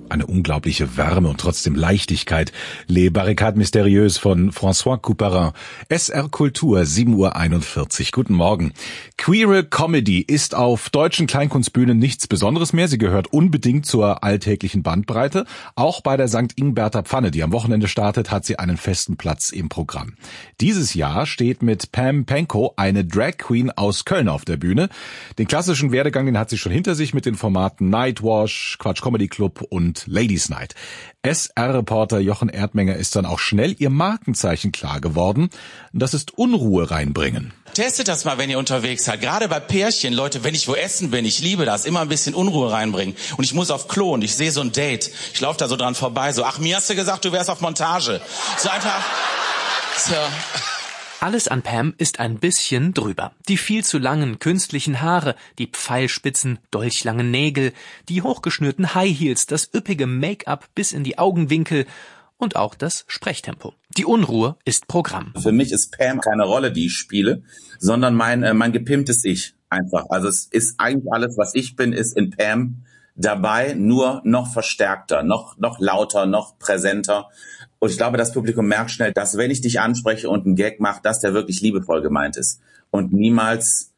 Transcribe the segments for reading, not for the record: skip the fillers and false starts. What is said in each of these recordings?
Eine unglaubliche Wärme und trotzdem Leichtigkeit. Les Barricades Mystérieuses von François Couperin. SR Kultur, 7:41 Uhr. Guten Morgen. Queere Comedy ist auf deutschen Kleinkunstbühnen nichts Besonderes mehr. Sie gehört unbedingt zur alltäglichen Bandbreite. Auch bei der St. Ingberter Pfanne, die am Wochenende startet, hat sie einen festen Platz im Programm. Dieses Jahr steht mit Pam Penkow eine Drag Queen aus Köln auf der Bühne. Den klassischen Werdegang, den hat sie schon hinter sich mit den Formaten Nightwash, Quatsch Comedy Club und Ladies Night. SR-Reporter Jochen Erdmenger ist dann auch schnell ihr Markenzeichen klar geworden. Das ist Unruhe reinbringen. Testet das mal, wenn ihr unterwegs seid. Gerade bei Pärchen, Leute, wenn ich wo essen bin, ich liebe das, immer ein bisschen Unruhe reinbringen. Und ich muss auf Klo und ich sehe so ein Date. Ich laufe da so dran vorbei, so, ach, mir hast du gesagt, du wärst auf Montage. So einfach, so. Alles an Pam ist ein bisschen drüber. Die viel zu langen künstlichen Haare, die pfeilspitzen, dolchlangen Nägel, die hochgeschnürten High Heels, das üppige Make-up bis in die Augenwinkel und auch das Sprechtempo. Die Unruhe ist Programm. Für mich ist Pam keine Rolle, die ich spiele, sondern mein gepimptes Ich einfach. Also es ist eigentlich alles, was ich bin, ist in Pam dabei, nur noch verstärkter, noch lauter, noch präsenter. Und ich glaube, das Publikum merkt schnell, dass wenn ich dich anspreche und einen Gag mache, dass der wirklich liebevoll gemeint ist und niemals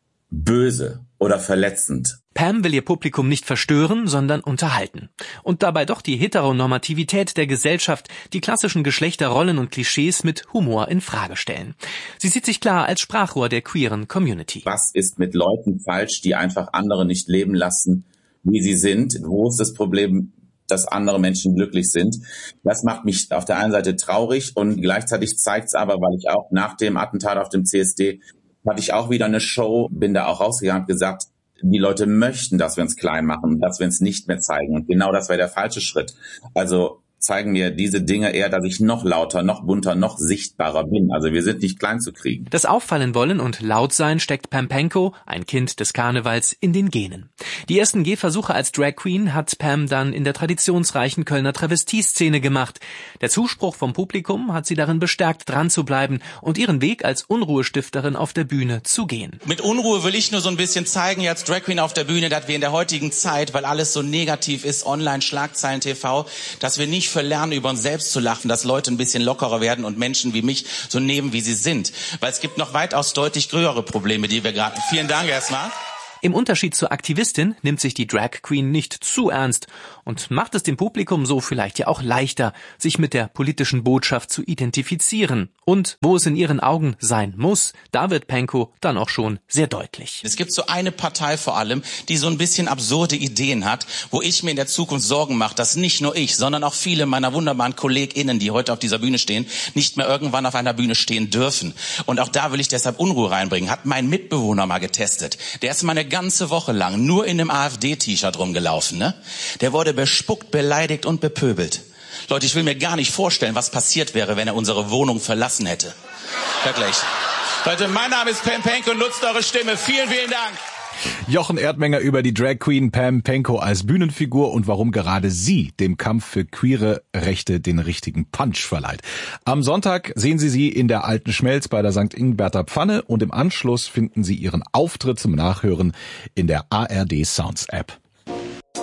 böse oder verletzend. Pam will ihr Publikum nicht verstören, sondern unterhalten. Und dabei doch die Heteronormativität der Gesellschaft, die klassischen Geschlechterrollen und Klischees mit Humor in Frage stellen. Sie sieht sich klar als Sprachrohr der queeren Community. Was ist mit Leuten falsch, die einfach andere nicht leben lassen, wie sie sind? Wo ist das Problem, dass andere Menschen glücklich sind? Das macht mich auf der einen Seite traurig und gleichzeitig zeigt es aber, weil ich auch nach dem Attentat auf dem CSD hatte ich auch wieder eine Show, bin da auch rausgegangen und gesagt, die Leute möchten, dass wir uns klein machen, dass wir uns nicht mehr zeigen. Und genau das wäre der falsche Schritt. Also zeigen mir diese Dinge eher, dass ich noch lauter, noch bunter, noch sichtbarer bin. Also wir sind nicht klein zu kriegen. Das Auffallen wollen und laut sein steckt Pam Penkow, ein Kind des Karnevals, in den Genen. Die ersten Gehversuche als Drag Queen hat Pam dann in der traditionsreichen Kölner Travestieszene gemacht. Der Zuspruch vom Publikum hat sie darin bestärkt, dran zu bleiben und ihren Weg als Unruhestifterin auf der Bühne zu gehen. Mit Unruhe will ich nur so ein bisschen zeigen, als Drag Queen auf der Bühne, dass wir in der heutigen Zeit, weil alles so negativ ist, online, Schlagzeilen, TV, dass wir nicht lernen, über uns selbst zu lachen, dass Leute ein bisschen lockerer werden und Menschen wie mich so nehmen, wie sie sind. Weil es gibt noch weitaus deutlich größere Probleme, die wir gerade... Vielen Dank erstmal. Im Unterschied zur Aktivistin nimmt sich die Drag Queen nicht zu ernst und macht es dem Publikum so vielleicht ja auch leichter, sich mit der politischen Botschaft zu identifizieren. Und wo es in ihren Augen sein muss, da wird Penkow dann auch schon sehr deutlich. Es gibt so eine Partei vor allem, die so ein bisschen absurde Ideen hat, wo ich mir in der Zukunft Sorgen mache, dass nicht nur ich, sondern auch viele meiner wunderbaren KollegInnen, die heute auf dieser Bühne stehen, nicht mehr irgendwann auf einer Bühne stehen dürfen. Und auch da will ich deshalb Unruhe reinbringen. Hat mein Mitbewohner mal getestet. Der ist mal eine ganze Woche lang nur in einem AfD-T-Shirt rumgelaufen, ne? Der wurde bespuckt, beleidigt und bepöbelt. Leute, ich will mir gar nicht vorstellen, was passiert wäre, wenn er unsere Wohnung verlassen hätte. Wirklich. Leute, mein Name ist Pam Penkow und nutzt eure Stimme. Vielen, vielen Dank. Jochen Erdmenger über die Drag Queen Pam Penkow als Bühnenfigur und warum gerade sie dem Kampf für queere Rechte den richtigen Punch verleiht. Am Sonntag sehen Sie in der Alten Schmelz bei der St. Ingberter Pfanne und im Anschluss finden Sie Ihren Auftritt zum Nachhören in der ARD Sounds App.